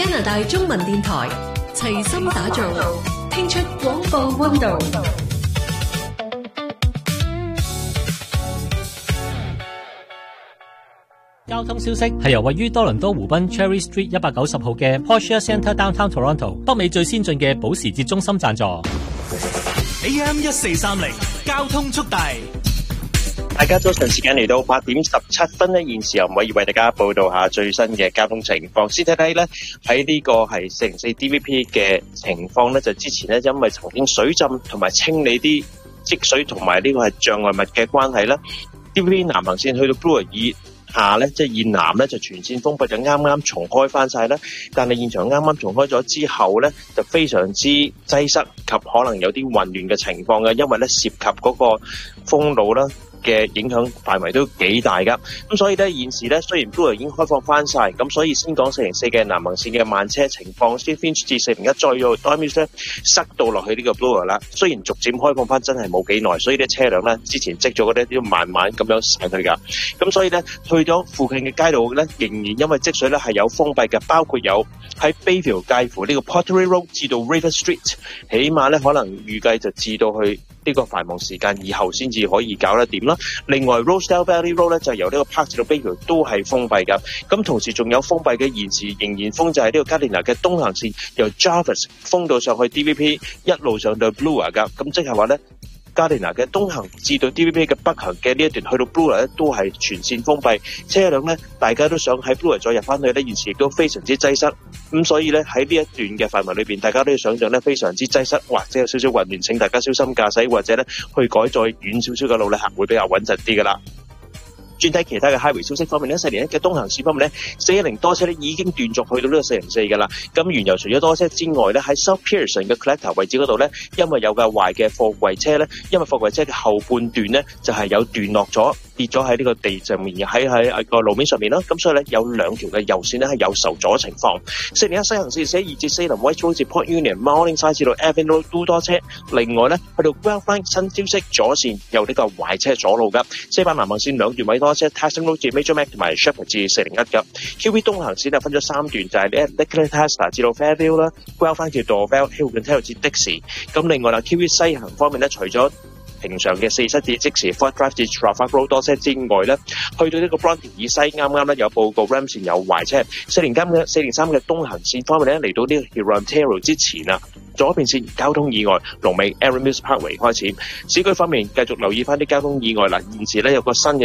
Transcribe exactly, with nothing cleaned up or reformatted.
加拿大中文電台齊心打造，聽出廣播溫度。 交通消息係由位於多倫多湖濱 Cherry Street 一百九十號嘅 Porsche Centre Downtown Toronto 北美最先進嘅保時捷中心贊助。 A M 一四三零交通速遞， 大家早晨，時間嚟到八點十七分咧，現時又唔可以為大家報道下最新嘅交通情況。先睇睇咧喺呢個係四零四 D V P 嘅情況咧，就之前咧因為曾經水浸同埋清理啲積水同埋呢個係障礙物嘅關係啦 ，D V P 南行線去到 Bloor 以下咧，即係以南咧就全線封閉，就啱啱重開翻晒啦。但係現場啱啱重開咗之後咧，就非常之擠塞及可能有啲混亂嘅情況嘅，因為咧涉及嗰個封路啦嘅影響範圍都幾大噶，咁所以咧現時咧雖然 Bloor 已經開放翻晒，咁所以先講四零四嘅南行線嘅慢車情況，先 Finch 至四零一再到 Dormy 咧塞到落去呢個 Bloor 啦。雖然逐漸開放翻，真係冇幾耐，所以啲車輛咧之前積咗嗰啲都要慢慢咁樣駛去噶。咁所以咧去咗附近嘅街道咧，仍然因為積水咧係有封閉嘅，包括有喺 Bayville 介乎呢個 Pottery Road 至到 River Street， 起碼咧可能預計就至到去呢個繁忙時間以後先至可以搞得掂啦。另外 Rosedale Valley Road 咧就由呢個 Park 至到 Bayville 都係封閉㗎。咁同時仲有封閉嘅現時仍然封就係呢個 Gardiner 嘅東行線，由 Jarvis 封到上去 D V P， 一路上到 Bloor 㗎。咁即係話咧Gardiner 嘅東行至到 D V P 嘅北行嘅呢一段去到 Bloor 咧都係全線封閉，車輛咧大家都想喺 Bloor 再入翻去咧，現時亦都非常之擠塞。咁所以咧喺呢一段嘅範圍裏邊，大家都要想象咧非常之擠塞，或者有少少混亂，請大家小心駕駛，或者咧去改再遠少少嘅路咧行會比較穩陣啲噶啦。轉睇其他嘅 highway 消息方面咧，四零一嘅東行線方面咧，四一零多車咧已經斷續去到呢個四零四㗎啦。咁原由除咗多車之外咧，喺 South Pearson 嘅 collector 位置嗰度咧，因為有架壞嘅貨櫃車咧，因為貨櫃車嘅後半段咧就係、是、有斷落咗，跌咗喺呢個地上面，喺喺個路面上面啦。咁所以咧有兩條嘅右線咧係有受阻情況。四零一西行線四二至四零 West Road 至 Port Union、Morningside 至到 Evan Road 都多車。另外咧去到 Guelph 新消息左線有呢個壞車阻路㗎。西班南行線兩段位多車 Tasman Road 至 Major Mac 同埋 Shepherd 至四零一㗎。Q V 東行線啊分咗三段，就係呢 Leicester 至到 Fairview 啦 ，Guelph 至 Dorval、Hilton Hill 至 Dixie。咁另外啦 ，Q V 西行方面咧，除咗平常嘅四七至即時 Fort Drive 至 Trafalgar Road 多車之外咧，去到呢個 Bronte 以西啱啱咧有報告 Ram 線有壞車。四零三嘅四零三嘅東行線方面咧，嚟到呢個 Hirantero 之前啊，左邊線交通意外，龍尾 Erin Mills Parkway 開始。市區方面繼續留意翻啲交通意外啦，現時咧有個新嘅